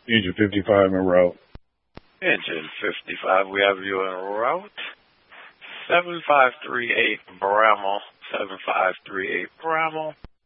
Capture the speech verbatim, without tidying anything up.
Engine fifty-five en route. Engine fifty-five, we have you en route. seven five three eight Bramall, seven five three eight Bramall.